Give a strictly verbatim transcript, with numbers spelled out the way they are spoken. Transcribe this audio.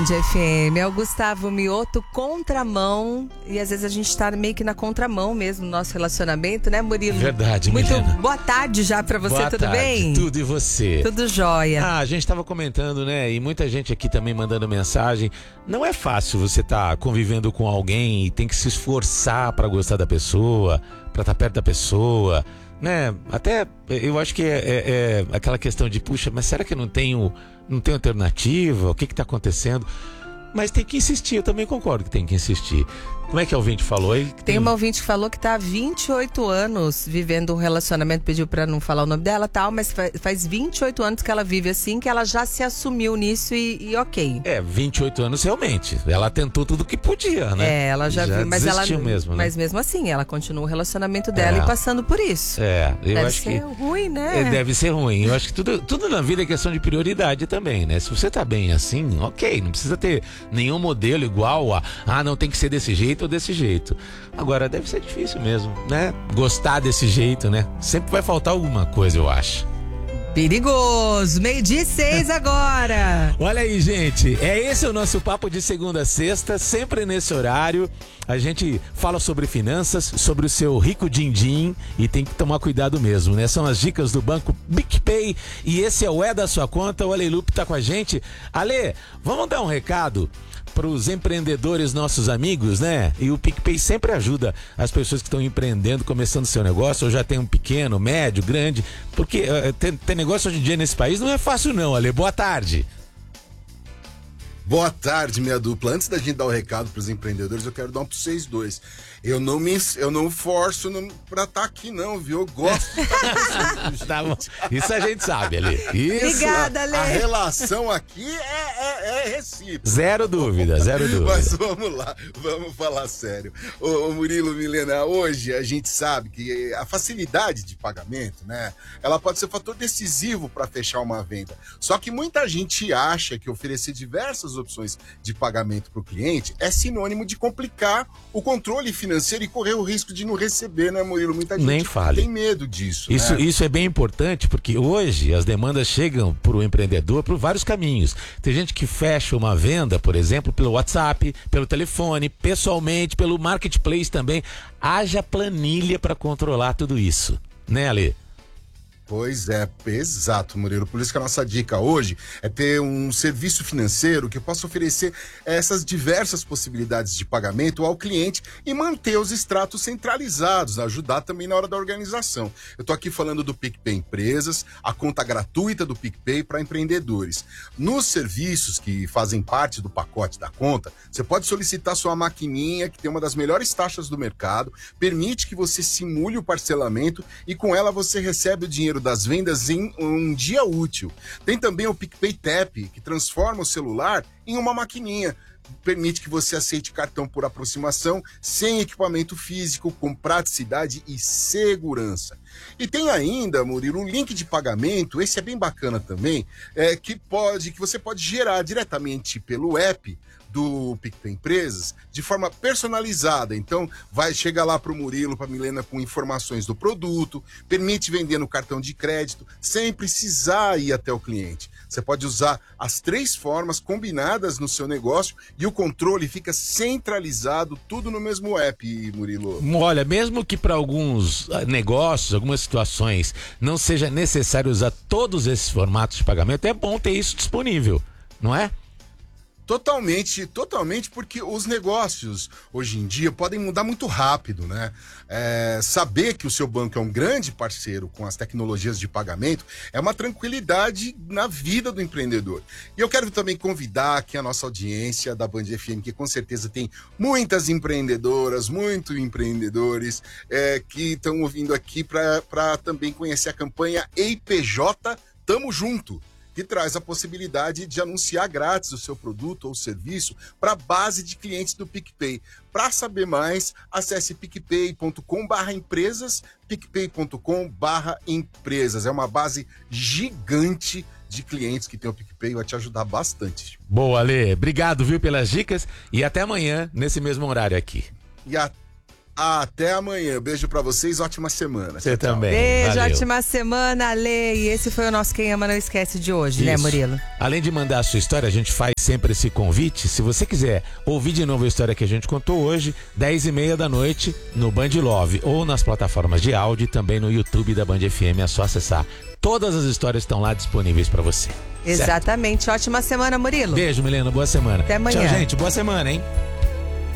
Band F M. É o Gustavo Mioto, contramão. E às vezes a gente tá meio que na contramão mesmo no nosso relacionamento, né, Murilo? Verdade, Muito Milena. boa tarde já pra você, boa tudo tarde, bem? Tudo e você? Tudo jóia. Ah, a gente tava comentando, né? E muita gente aqui também mandando mensagem. Não é fácil você tá convivendo com alguém e tem que se esforçar pra gostar da pessoa, pra estar perto da pessoa, né? Até eu acho que é, é, é aquela questão de, puxa, mas será que eu não tenho, não tenho alternativa? O que que tá acontecendo? Mas tem que insistir, eu também concordo que tem que insistir. Como é que a ouvinte falou aí? Tem uma ouvinte que falou que tá há vinte e oito anos vivendo um relacionamento, pediu pra não falar o nome dela e tal, mas faz vinte e oito anos que ela vive assim, que ela já se assumiu nisso e, e ok. É, vinte e oito anos realmente. Ela tentou tudo que podia, né? É, ela já, já viu, mas ela mesmo, né? Mas mesmo assim, ela continua o relacionamento dela É. e passando por isso. É, eu Deve acho ser que ruim, né? É, deve ser ruim. Eu acho que tudo, tudo na vida é questão de prioridade também, né? Se você tá bem assim, ok, não precisa ter nenhum modelo igual a, ah, não tem que ser desse jeito ou desse jeito. Agora, deve ser difícil mesmo, né? Gostar desse jeito, né? Sempre vai faltar alguma coisa, eu acho. Perigoso, meio-dia e seis agora. Olha aí, gente, é esse o nosso papo de segunda a sexta, sempre nesse horário. A gente fala sobre finanças, sobre o seu rico din-din e tem que tomar cuidado mesmo, né? São as dicas do banco PicPay e esse é o É da Sua Conta. O Ale Lupe tá com a gente. Ale, vamos dar um recado para os empreendedores, nossos amigos, né? E o PicPay sempre ajuda as pessoas que estão empreendendo, começando seu negócio, ou já tem um pequeno, médio, grande, porque uh, ter, ter negócio hoje em dia nesse país não é fácil não, Ale. Boa tarde. Boa tarde, minha dupla. Antes da gente dar o recado para os empreendedores, eu quero dar um para vocês dois. Eu não me, eu não forço não, pra estar tá aqui não, viu? Eu gosto de estar tá bom. Isso a gente sabe, Ale. Isso. Obrigada, Ale. A relação aqui é, é, é recíproca. Zero dúvida, zero dúvida. Mas vamos lá, vamos falar sério. Ô, ô Murilo, Milena, hoje a gente sabe que a facilidade de pagamento, né? Ela pode ser um fator decisivo para fechar uma venda. Só que muita gente acha que oferecer diversas opções de pagamento para o cliente é sinônimo de complicar o controle financeiro e correr o risco de não receber, né, Murilo? Muita gente Nem fale. tem medo disso. Isso, né? isso é bem importante porque hoje as demandas chegam para o empreendedor por vários caminhos. Tem gente que fecha uma venda, por exemplo, pelo WhatsApp, pelo telefone, pessoalmente, pelo marketplace também. Haja planilha para controlar tudo isso, né, Ale? Pois é, exato, Murilo. Por isso que a nossa dica hoje é ter um serviço financeiro que possa oferecer essas diversas possibilidades de pagamento ao cliente e manter os extratos centralizados, ajudar também na hora da organização. Eu tô aqui falando do PicPay Empresas, a conta gratuita do PicPay para empreendedores. Nos serviços que fazem parte do pacote da conta, você pode solicitar sua maquininha, que tem uma das melhores taxas do mercado, permite que você simule o parcelamento e com ela você recebe o dinheiro das vendas em um dia útil. Tem também o PicPay Tap, que transforma o celular em uma maquininha. Permite que você aceite cartão por aproximação, sem equipamento físico, com praticidade e segurança. E tem ainda, Murilo, um link de pagamento, esse é bem bacana também, é, que, pode, que você pode gerar diretamente pelo app do PicPay Empresas de forma personalizada. Então, vai chegar lá para o Murilo, para a Milena com informações do produto, permite vender no cartão de crédito, sem precisar ir até o cliente. Você pode usar as três formas combinadas no seu negócio e o controle fica centralizado, tudo no mesmo app, Murilo. Olha, mesmo que para alguns negócios, algumas situações, não seja necessário usar todos esses formatos de pagamento, é bom ter isso disponível, não é? Totalmente, totalmente, porque os negócios hoje em dia podem mudar muito rápido, né? É, saber que o seu banco é um grande parceiro com as tecnologias de pagamento é uma tranquilidade na vida do empreendedor. E eu quero também convidar aqui a nossa audiência da Band F M, que com certeza tem muitas empreendedoras, muitos empreendedores é, que estão ouvindo aqui para também conhecer a campanha E I P J Tamo Junto, que traz a possibilidade de anunciar grátis o seu produto ou serviço para a base de clientes do PicPay. Para saber mais, acesse picpay ponto com barra empresas, picpay ponto com barra empresas. É uma base gigante de clientes que tem o PicPay, vai te ajudar bastante. Boa, Ale. Obrigado, viu, pelas dicas e até amanhã, nesse mesmo horário aqui. E até Até amanhã. Beijo pra vocês, ótima semana. Você Tchau, tchau. também. Beijo, Valeu. ótima semana, Ale. E esse foi o nosso Quem Ama Não Esquece de hoje, né, Isso. Murilo? Além de mandar a sua história, a gente faz sempre esse convite. Se você quiser ouvir de novo a história que a gente contou hoje, dez e meia da noite no Band Love ou nas plataformas de áudio e também no YouTube da Band F M. É só acessar. Todas as histórias estão lá disponíveis pra você. Exatamente. Ótima semana, Murilo. Beijo, Milena. Boa semana. Até amanhã. Tchau, gente. Boa semana, hein?